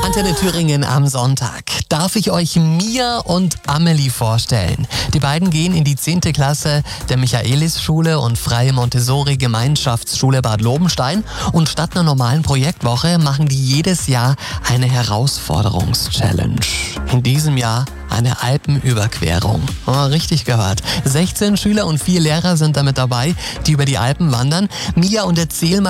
Antenne Thüringen am Sonntag darf ich euch Mia und Amelie vorstellen. Die beiden gehen in die 10. Klasse der Michaelisschule und Freie Montessori Gemeinschaftsschule Bad Lobenstein und statt einer normalen Projektwoche machen die jedes Jahr eine Herausforderungs-Challenge. In diesem Jahr eine Alpenüberquerung. Oh, richtig gehört. 16 Schüler und 4 Lehrer sind damit dabei, die über die Alpen wandern. Mia und Erzähl